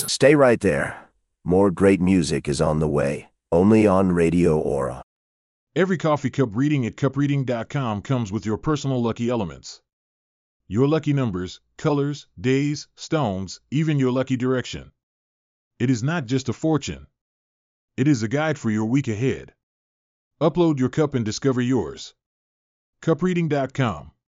Stay right there. More great music is on the way, only on Radio Aura. Every coffee cup reading at cupreading.com comes with your personal lucky elements. Your lucky numbers, colors, days, stones, even your lucky direction. It is not just a fortune. It is a guide for your week ahead. Upload your cup and discover yours. cupreading.com